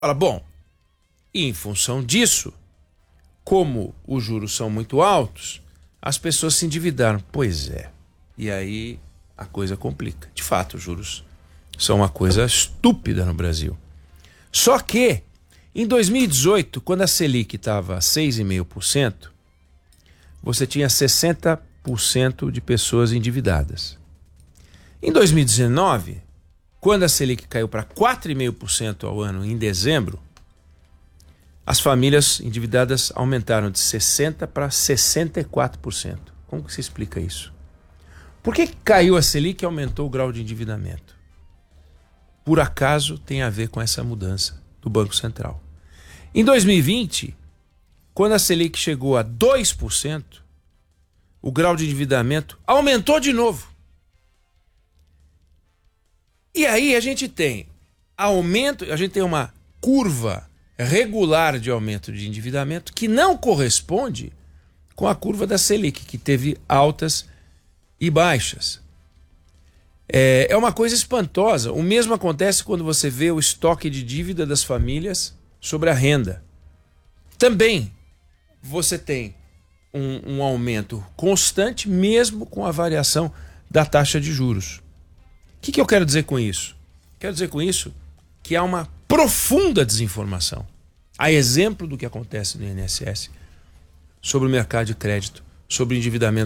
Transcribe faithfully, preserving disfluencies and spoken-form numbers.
Fala, bom, e em função disso, como os juros são muito altos, as pessoas se endividaram. Pois é. E aí a coisa complica. De fato, os juros são uma coisa estúpida no Brasil. Só que, em dois mil e dezoito, quando a Selic estava seis vírgula cinco por cento, você tinha sessenta por cento de pessoas endividadas. Em dois mil e dezenove, quando a Selic caiu para quatro vírgula cinco por cento ao ano em dezembro, as famílias endividadas aumentaram de sessenta por cento para sessenta e quatro por cento. Como que se explica isso? Por que caiu a Selic e aumentou o grau de endividamento? Por acaso tem a ver com essa mudança do Banco Central. Em dois mil e vinte, quando a Selic chegou a dois por cento, o grau de endividamento aumentou de novo. E aí a gente tem aumento, a gente tem uma curva regular de aumento de endividamento que não corresponde com a curva da Selic, que teve altas e baixas. É, é uma coisa espantosa. O mesmo acontece quando você vê o estoque de dívida das famílias sobre a renda. Também você tem um, um aumento constante, mesmo com a variação da taxa de juros. O que, que eu quero dizer com isso? Quero dizer com isso que há uma profunda desinformação. A exemplo do que acontece no I N S S sobre o mercado de crédito, sobre o endividamento